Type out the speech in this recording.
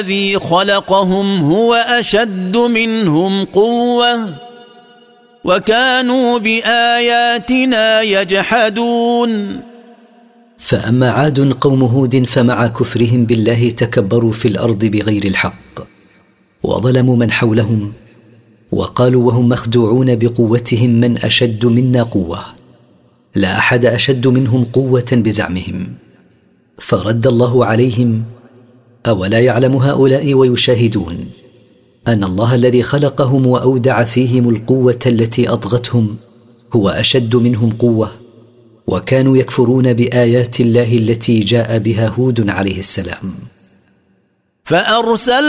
الذي خلقهم هو أشد منهم قوة وكانوا بآياتنا يجحدون. فأما عاد قوم هود فمع كفرهم بالله تكبروا في الأرض بغير الحق وظلموا من حولهم وقالوا وهم مخدوعون بقوتهم من أشد منا قوة، لا أحد أشد منهم قوة بزعمهم. فرد الله عليهم: أولا يعلم هؤلاء ويشاهدون أن الله الذي خلقهم وأودع فيهم القوة التي أطغتهم هو أشد منهم قوة، وكانوا يكفرون بآيات الله التي جاء بها هود عليه السلام. فأرسل